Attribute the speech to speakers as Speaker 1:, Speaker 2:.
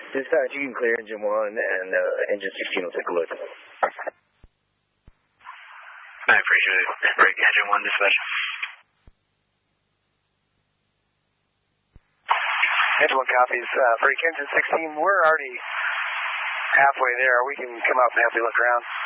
Speaker 1: Dispatch, you can clear engine 1 and engine 16 will take a look.
Speaker 2: I appreciate it. Break engine 1, dispatch.
Speaker 3: Engine 1 copies. Break engine 16, we're already halfway there. We can come up and have you look around.